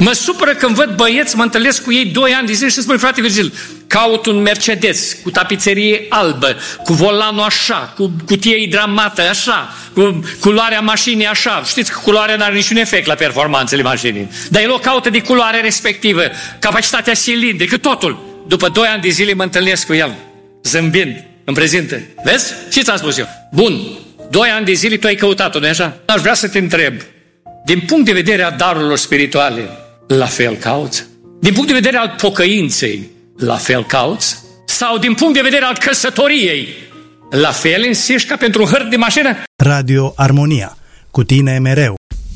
Mă supără când văd băieți, mă întâlnesc cu ei 2 ani de zile și spun, frate Virgil, caut un Mercedes cu tapiserie albă, cu volanul așa, cu cutie hidramată așa, cu culoarea mașinii așa. Știți că culoarea nu are niciun efect la performanțele mașinii. Dar el o caută de culoare respectivă, capacitatea cilindrică, totul. După 2 ani de zile mă întâlnesc cu el, zâmbind, îmi prezintă. Vezi? Ce ți-am spus eu? Bun, 2 ani de zile tu ai căutat-o, nu-i așa? Aș vrea să te întreb, din punct de vedere al darurilor spirituale, la fel cauți? Din punct de vedere al pocăinței, la fel cauți? Sau din punct de vedere al căsătoriei, la fel insiști ca pentru un hârt de mașină? Radio Armonia, cu tine mereu.